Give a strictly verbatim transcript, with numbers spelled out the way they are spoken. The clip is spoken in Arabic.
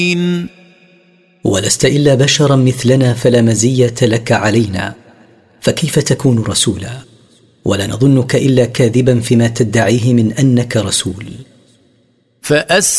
ولست إلا بشرا مثلنا فلا مزية لك علينا، فكيف تكون رسولا؟ ولا نظنك إلا كاذبا فيما تدعيه من أنك رسول. فأسر